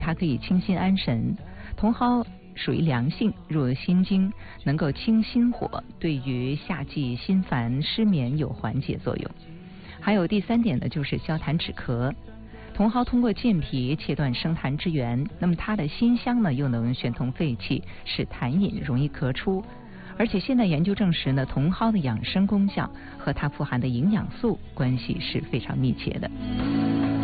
它可以清心安神。茼蒿属于凉性，入心经，能够清心火，对于夏季心烦失眠有缓解作用。还有第3点呢，就是消痰止咳。茼蒿通过健脾切断生痰之源，那么它的辛香呢又能宣通肺气，使痰饮容易咳出。而且现在研究证实呢，茼蒿的养生功效和它富含的营养素关系是非常密切的。